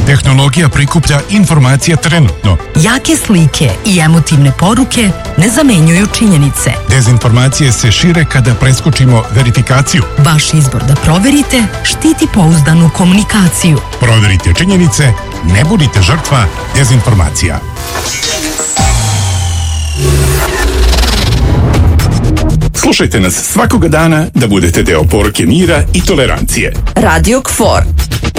Tehnologija prikuplja informacije trenutno. Jake slike i emotivne poruke ne zamenjuju činjenice. Dezinformacije se šire kada preskočimo verifikaciju. Vaš izbor da proverite štiti pouzdanu komunikaciju. Proverite činjenice, ne budite žrtva dezinformacija. Slušajte nas svakoga dana da budete deo poruke mira i tolerancije. Radio KFOR.